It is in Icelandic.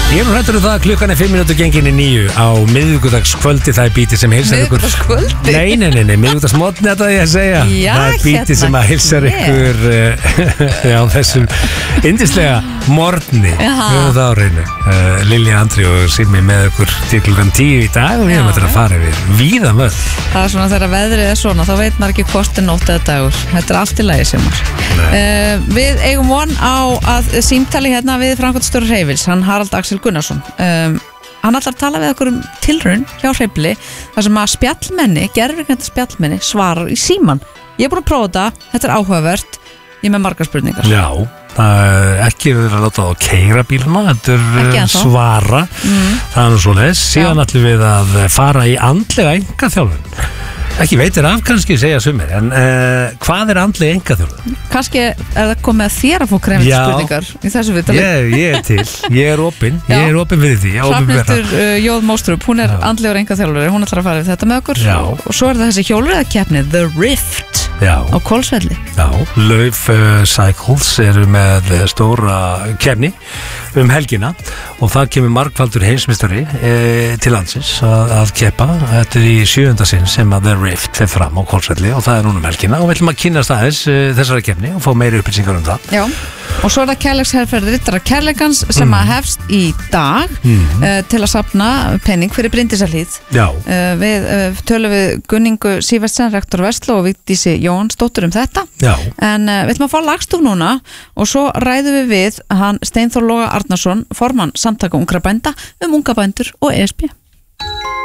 Ég nú hrættur það að klukkan 5 minútur gengin í 9 á miðvikudagskvöldi. Það bíti sem heilsar ykkur. Miðvikudagskvöldi? Nei, miðvikudagsmotni þetta ég að segja. Já, það er bíti sem að heilsar ykkur á þessum yndislega morgni. Við höfum það á reynu. Lilja, Andri og Simmi með ykkur til klukkan 10 í dag og við höfum þetta að fara yfir víða möll. Það er svona þegar veðrið er svona, þá veit maður ekki hvort er nótt eða dagur. Þetta er allt í lagi sem við eigum von á að símtali hérna við framkvæmdastjóra Hreyfils, hann Harald Axel Gunnarsson. Hann ætlar að tala við okkur tilraun hjá Hreyfli þar sem að spjallmenni, gervigreindar spjallmenni svarar í síman. Ég er búin að prófa þetta er áhugavert, ég er með margar spurningar. Já, það er ekki verið að láta á að keyra bíluna, þetta er svara. Það er nú svoleiðis. Síðan ætlum við að fara í andlega engaþjálfun. Ekki veitir af kannski segja sumir, en hvað er andlega engaþjálfun? Kannski er það komið að þér að fá krefandi spurningar í þessu viðtali. Ég er til, ég er opinn fyrir því. Hrafnhildur Jóð Móstrup, hún er andlegur engaþjálfari, hún ætlar að fara við þetta með okkur. Og svo er það þessi hjólreiðakeppni The Rift á Hvolsvelli. Já, Lauf Cycles eru með stóra keppni helgina og það kemur margfaldur heimsmeistari til landsins að keppa. Þetta er í 7. sinn sem að The Rift fer fram á Hvolsvelli og það er núna helgina og við ætlum að kynnast aðeins þessara keppni og fá meiri upplýsingar um það. Já, og svo er það kærleiksherferð Riddara kærleikans sem að hefst í dag til að safna penning fyrir Bryndísarhlíð. Við tölum við Gunningu Sívertsen, rektor Vestló og Vigdísi Jóhannsdóttur um þetta. En við ætlum að fá lagstúf núna og svo ræðum við hann Steinþór Loga Arnarsson, formann Samtaka ungra bænda unga bændur og ESB.